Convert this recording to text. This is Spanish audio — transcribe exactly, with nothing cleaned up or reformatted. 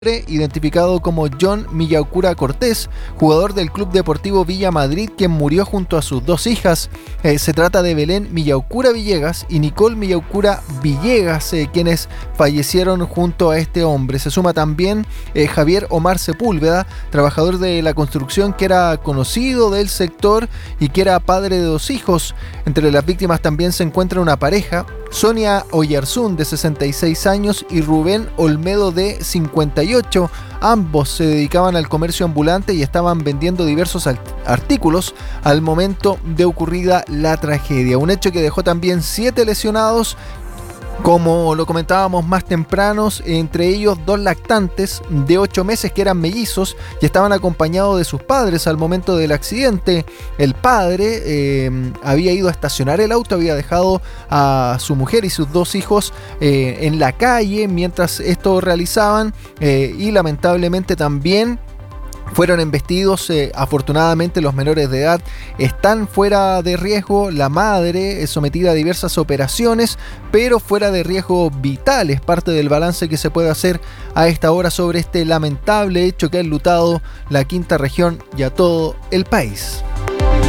identificado como John Millaucura Cortés, jugador del Club Deportivo Villa Madrid, quien murió junto a sus dos hijas. Eh, se trata de Belén Millaucura Villegas y Nicole Millaucura Villegas, eh, quienes fallecieron junto a este hombre. Se suma también eh, Javier Omar Sepúlveda, trabajador de la construcción que era conocido del sector y que era padre de dos hijos. Entre las víctimas también se encuentra una pareja, Sonia Oyarzún, de sesenta y seis años, y Rubén Olmedo, de cincuenta y ocho. Ambos se dedicaban al comercio ambulante y estaban vendiendo diversos artículos al momento de ocurrida la tragedia. Un hecho que dejó también siete lesionados, como lo comentábamos más tempranos, entre ellos dos lactantes de ocho meses que eran mellizos y estaban acompañados de sus padres al momento del accidente. El padre eh, había ido a estacionar el auto, había dejado a su mujer y sus dos hijos eh, en la calle mientras esto realizaban eh, y lamentablemente también fueron embestidos. Eh, afortunadamente los menores de edad están fuera de riesgo. La madre es sometida a diversas operaciones, pero fuera de riesgo vital. Es parte del balance que se puede hacer a esta hora sobre este lamentable hecho que ha enlutado la quinta región y a todo el país.